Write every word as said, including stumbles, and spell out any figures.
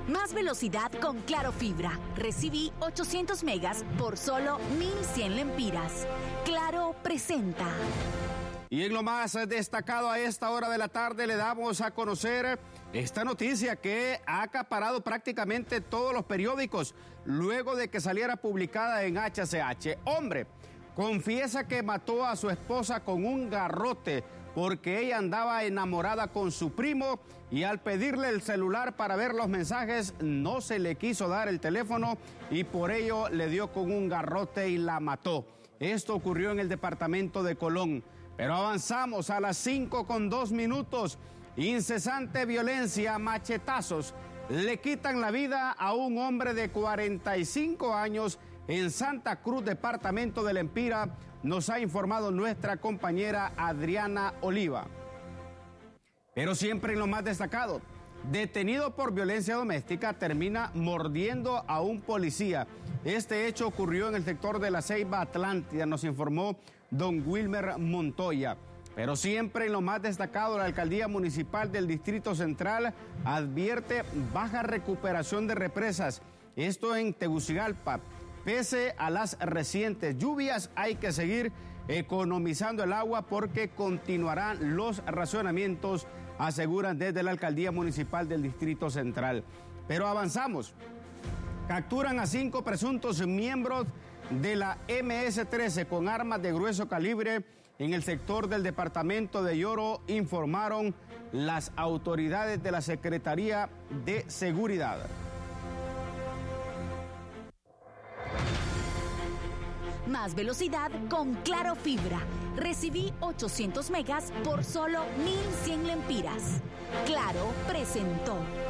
Más velocidad con Claro Fibra. Recibí ochocientos megas por solo mil cien lempiras. Claro presenta. Y en lo más destacado a esta hora de la tarde le damos a conocer esta noticia que ha acaparado prácticamente todos los periódicos luego de que saliera publicada en H C H. Hombre confiesa que mató a su esposa con un garrote porque ella andaba enamorada con su primo y al pedirle el celular para ver los mensajes no se le quiso dar el teléfono y por ello le dio con un garrote y la mató. Esto ocurrió en el departamento de Colón. Pero avanzamos a las cinco con dos minutos. Incesante violencia, machetazos. Le quitan la vida a un hombre de cuarenta y cinco años en Santa Cruz, departamento de Lempira. Nos ha informado nuestra compañera Adriana Oliva. Pero siempre en lo más destacado, detenido por violencia doméstica, termina mordiendo a un policía. Este hecho ocurrió en el sector de la Ceiba Atlántida, nos informó don Wilmer Montoya. Pero siempre en lo más destacado, la Alcaldía Municipal del Distrito Central advierte baja recuperación de represas. Esto en Tegucigalpa. Pese a las recientes lluvias, hay que seguir economizando el agua porque continuarán los racionamientos, aseguran desde la Alcaldía Municipal del Distrito Central. Pero avanzamos. Capturan a cinco presuntos miembros de la eme ese trece con armas de grueso calibre en el sector del departamento de Yoro, informaron las autoridades de la Secretaría de Seguridad. Más velocidad con Claro Fibra. Recibí ochocientos megas por solo mil cien lempiras. Claro presentó.